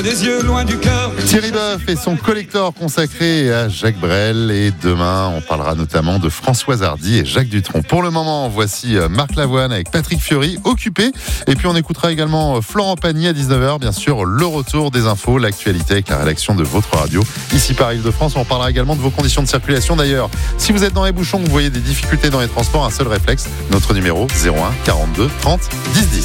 Des yeux loin du cœur. Thierry Boeuf et son collector consacré à Jacques Brel. Et demain, on parlera notamment de Françoise Hardy et Jacques Dutronc. Pour le moment, voici Marc Lavoine avec Patrick Fiori, Occupé. Et puis on écoutera également Florent Pagny à 19h. Bien sûr, le retour des infos, l'actualité avec la rédaction de votre radio. Ici par Île-de-France, on parlera également de vos conditions de circulation. D'ailleurs, si vous êtes dans les bouchons, que vous voyez des difficultés dans les transports, un seul réflexe, notre numéro 01 42 30 10 10.